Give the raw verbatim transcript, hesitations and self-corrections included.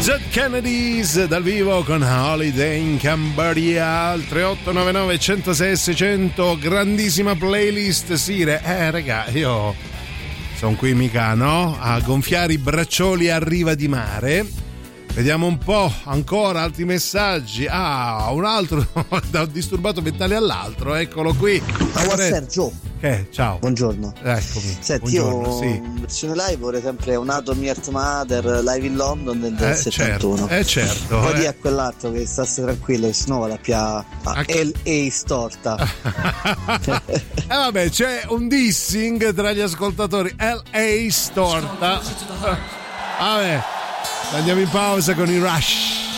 Dead Kennedys dal vivo con Holiday in Cambodia al tre otto nove nove uno zero sei sei zero zero. Grandissima playlist, Sire. Eh raga, io sono qui mica, no? A gonfiare i braccioli a riva di mare. Vediamo un po', ancora altri messaggi. Ah, un altro da un disturbato mentale all'altro, eccolo qui. Ciao Sergio. Che? Ciao. Buongiorno. Eccomi. Senti, buongiorno, io sì. in versione live vorrei sempre un Atomy Earth Mother live in London del Eh, settantuno. certo, eh certo. Poi eh. di a quell'altro che stasse tranquillo, che sennò vado a pia a L A storta. E eh, vabbè, c'è un dissing tra gli ascoltatori. L A storta. Vabbè, andiamo in pausa con i Rush.